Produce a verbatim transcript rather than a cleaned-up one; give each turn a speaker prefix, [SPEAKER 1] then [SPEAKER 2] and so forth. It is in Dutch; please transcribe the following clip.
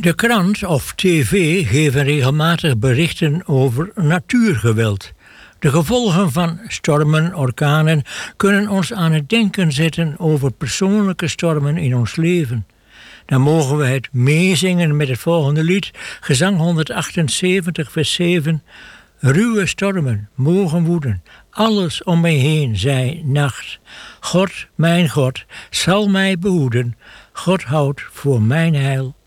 [SPEAKER 1] De krant of tv geven regelmatig berichten over natuurgeweld. De gevolgen van stormen, orkanen kunnen ons aan het denken zetten over persoonlijke stormen in ons leven. Dan mogen we het meezingen met het volgende lied, gezang honderdachtenzeventig vers zeven. Ruwe stormen mogen woeden, alles om mij heen zij nacht. God, mijn God, zal mij behoeden, God houdt voor mijn heil